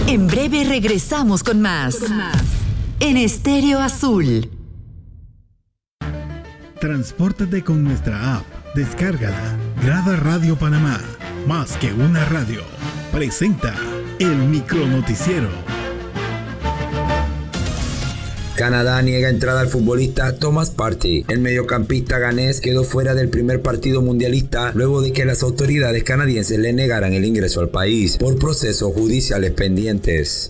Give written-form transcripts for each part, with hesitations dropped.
En breve regresamos con más. En Estéreo Azul. Transpórtate con nuestra app. Descárgala. Grada Radio Panamá. Más que una radio. Presenta el micronoticiero. Canadá niega entrada al futbolista Thomas Partey. El mediocampista ganés quedó fuera del primer partido mundialista luego de que las autoridades canadienses le negaran el ingreso al país por procesos judiciales pendientes.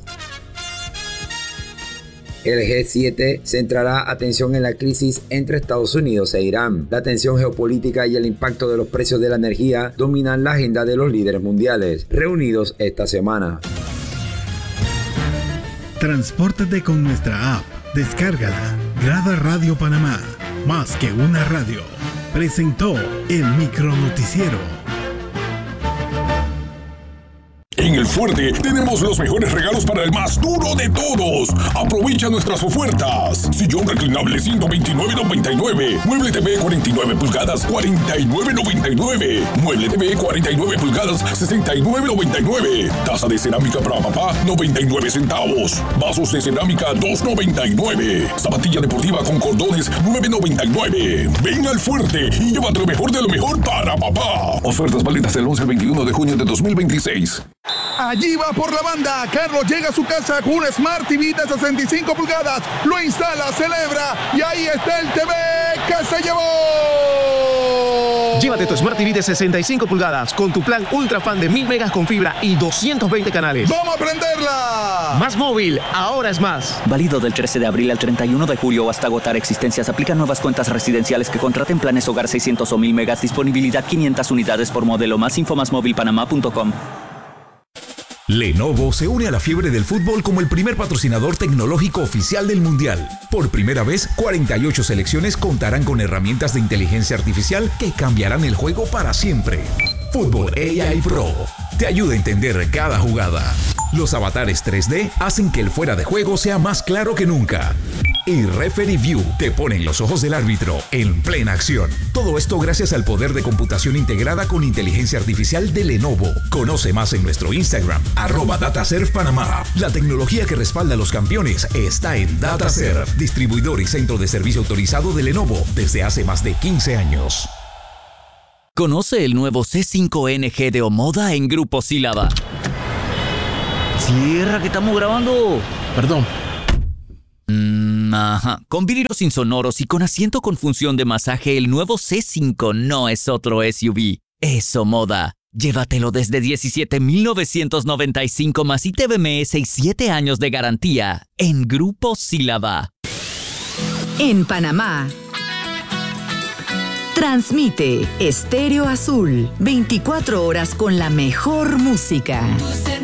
El G7 centrará atención en la crisis entre Estados Unidos e Irán. La tensión geopolítica y el impacto de los precios de la energía dominan la agenda de los líderes mundiales, reunidos esta semana. Transpórtate con nuestra app. Descárgala. Grada Radio Panamá. Más que una radio. Presentó el micronoticiero. En El Fuerte tenemos los mejores regalos para el más duro de todos. Aprovecha nuestras ofertas. Sillón reclinable $129.99. Mueble TV 49 pulgadas $49.99. Mueble TV 49 pulgadas $69.99. Taza de cerámica para papá 99 centavos. Vasos de cerámica $2.99. Zapatilla deportiva con cordones $9.99. Ven al Fuerte y llévate lo mejor de lo mejor para papá. Ofertas válidas del 11 al 21 de junio de 2026. Allí va por la banda. Carlos llega a su casa con un Smart TV de 65 pulgadas. Lo instala, celebra y ahí está el TV que se llevó. Llévate tu Smart TV de 65 pulgadas con tu plan Ultra Fan de 1000 megas con fibra y 220 canales. ¡Vamos a prenderla! Más móvil, ahora es más. Válido del 13 de abril al 31 de julio hasta agotar existencias. Aplican nuevas cuentas residenciales que contraten planes hogar 600 o 1000 megas. Disponibilidad 500 unidades por modelo. Más info masmovilpanamá.com. Lenovo se une a la fiebre del fútbol como el primer patrocinador tecnológico oficial del Mundial. Por primera vez, 48 selecciones contarán con herramientas de inteligencia artificial que cambiarán el juego para siempre. Fútbol AI Pro te ayuda a entender cada jugada. Los avatares 3D hacen que el fuera de juego sea más claro que nunca. Y Referee View te pone en los ojos del árbitro en plena acción. Todo esto gracias al poder de computación integrada con inteligencia artificial de Lenovo. Conoce más en nuestro Instagram, @DataServPanamá. La tecnología que respalda a los campeones está en DataServ, distribuidor y centro de servicio autorizado de Lenovo desde hace más de 15 años. Conoce el nuevo C5NG de Omoda en Grupo Sílaba. Cierra, que estamos grabando. Perdón. Ajá. Con vidrios insonoros y con asiento con función de masaje, el nuevo C5 no es otro SUV. Es Omoda. Llévatelo desde $17,995 más ITBMS y 7 años de garantía en Grupo Sílaba. En Panamá. Transmite Estéreo Azul, 24 horas con la mejor música.